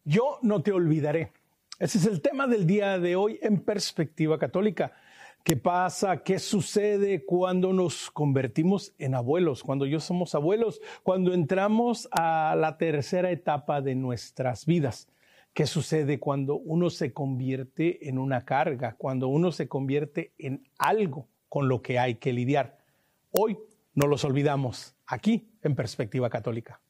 Yo no te olvidaré. Ese es el tema del día de hoy en Perspectiva Católica. ¿Qué pasa? ¿Qué sucede cuando nos convertimos en abuelos? Cuando ya somos abuelos, cuando entramos a la tercera etapa de nuestras vidas. ¿Qué sucede cuando uno se convierte en una carga? Cuando uno se convierte en algo con lo que hay que lidiar. Hoy no los olvidamos, aquí en Perspectiva Católica.